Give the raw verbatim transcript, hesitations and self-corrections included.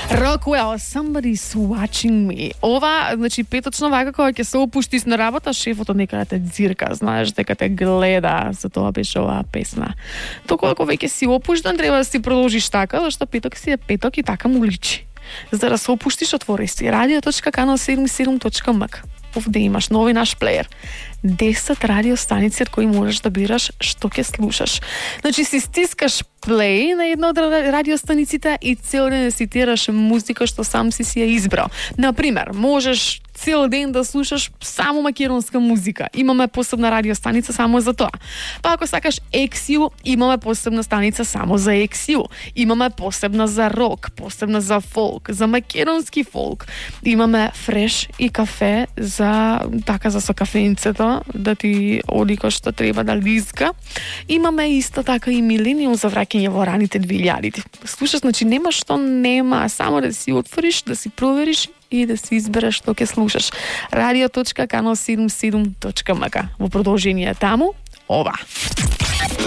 Rockwell, Somebody's Watching Me. Ова, значи, петочна вака кога ќе се опуштиш на работа, шефото нека да те дзирка, знаеш дека те гледа, за тоа беше оваа песна. Доколку веќе си опуштен, треба да си продолжиш така, зашто петок си е петок и така му личи. За да се опуштиш, отвори си радио точка канал седумдесет и седум точка ем ка. Овде имаш нови наш плеер. десет радиостаници од кои можеш да бираш што ќе слушаш. Значи си стискаш плей на една од радиостаниците и цел ден си тераш музика што сам си си ја избрал. Например, можеш цел ден да слушаш само македонска музика. Имаме посебна радиостаница само за тоа. Па ако сакаш екс ю, имаме посебна станица само за екс ю. Имаме посебна за рок, посебна за фолк, за македонски фолк. Имаме фреш и кафе за така за со кафеинцето да ти оди кој што треба да лиска. Имаме исто така и милениум за враќање во раните двилјадите. Слушаш, значи нема што нема, само да си отвориш, да си провериш и да си избереш што ќе слушаш. радио точка канал седумдесет и седум точка ем ка. Во продолжение таму, ова.